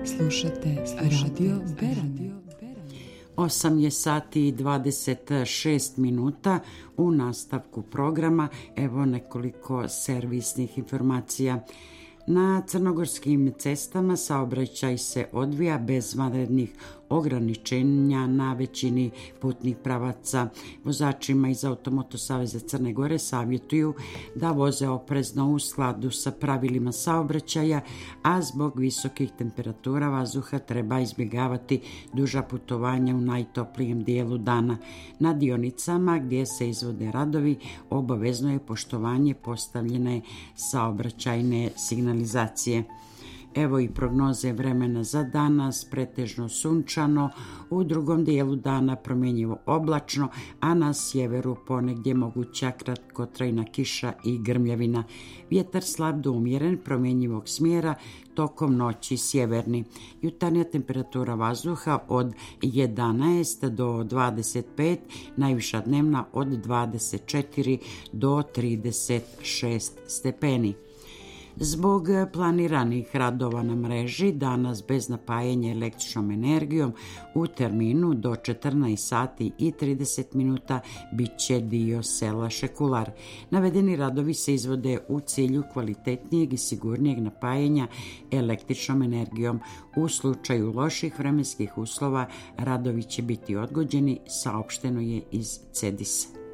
Slušate Radio Beran. 8 je sati i 26 minuta. U nastavku programa evo nekoliko servisnih informacija. Na crnogorskim cestama saobraćaj se odvija bez vanrednih ograničenja na većini putnih pravaca. Vozačima iz Automoto saveza Crne Gore savjetuju da voze oprezno u skladu sa pravilima saobraćaja, a zbog visokih temperatura vazduha treba izbjegavati duža putovanja u najtoplijem dijelu dana. Na dionicama gdje se izvode radovi obavezno je poštovanje postavljene saobraćajne signalizacije. Evo i prognoze vremena za danas, pretežno sunčano, u drugom dijelu dana promjenjivo oblačno, a na sjeveru ponegdje moguća kratkotrajna kiša i grmljavina. Vjetar slab do umjeren, promjenjivog smjera, tokom noći sjeverni. Jutarnja temperatura vazduha od 11 do 25, najviša dnevna od 24 do 36 stepeni. Zbog planiranih radova na mreži danas bez napajanja električnom energijom u terminu do 14 sati i 30 minuta bit će dio sela Šekular. Navedeni radovi se izvode u cilju kvalitetnijeg i sigurnijeg napajanja električnom energijom. U slučaju loših vremenskih uslova radovi će biti odgođeni, saopšteno je iz CEDIS.